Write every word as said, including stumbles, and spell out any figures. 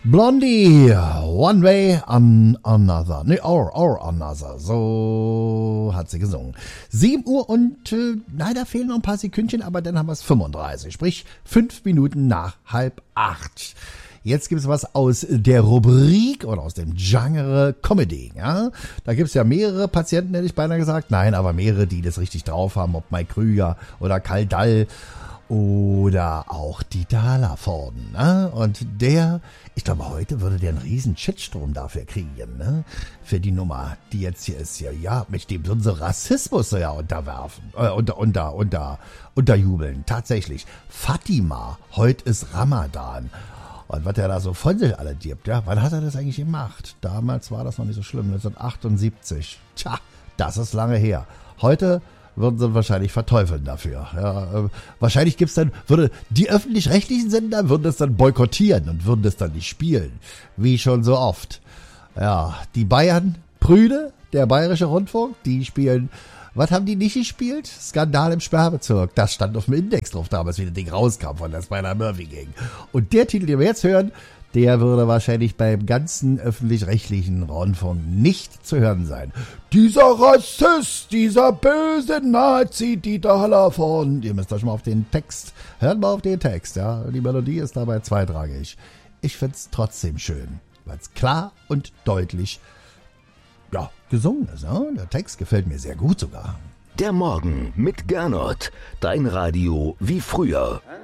Blondie, One Way on Another. Ne, or, or Another. So hat sie gesungen. sieben Uhr und, äh, leider fehlen noch ein paar Sekündchen, aber dann haben wir es fünfunddreißig. Sprich, fünf Minuten nach halb acht. Jetzt gibt's was aus der Rubrik oder aus dem Genre Comedy. Ja? Da gibt's ja mehrere Patienten, hätte ich beinahe gesagt. Nein, aber mehrere, die das richtig drauf haben. Ob Mike Krüger oder Karl Dall oder auch Dieter Hallervorden. Ne? Und der, ich glaube, heute würde der einen riesen Shitstorm dafür kriegen. Ne? Für die Nummer, die jetzt hier ist. Ja, ja, mit dem würden sie Rassismus ja unterwerfen. Äh, unter, unter, unter, unterjubeln. Tatsächlich. Fatima, heute ist Ramadan. Und was er da so von sich alle dirbt, ja, wann hat er das eigentlich gemacht? Damals war das noch nicht so schlimm, neunzehnhundertachtundsiebzig. Tja, das ist lange her. Heute würden sie ihn wahrscheinlich verteufeln dafür. Ja, äh, wahrscheinlich gibt's dann, würde die öffentlich-rechtlichen Sender würden das dann boykottieren und würden das dann nicht spielen. Wie schon so oft. Ja, die Bayern, Prüde, der Bayerische Rundfunk, die spielen. Was haben die nicht gespielt? Skandal im Sperrbezirk. Das stand auf dem Index drauf damals, wie das Ding rauskam von der Spider Murphy Gang. Und der Titel, den wir jetzt hören, der würde wahrscheinlich beim ganzen öffentlich-rechtlichen Rundfunk nicht zu hören sein. Dieser Rassist, dieser böse Nazi, Dieter Hallervorden. Ihr müsst euch mal auf den Text, hört mal auf den Text, ja. Die Melodie ist dabei zweitrangig. Ich find's trotzdem schön, weil es klar und deutlich ja, gesungen ist. Ja? Der Text gefällt mir sehr gut sogar. Der Morgen mit Gernot. Dein Radio wie früher.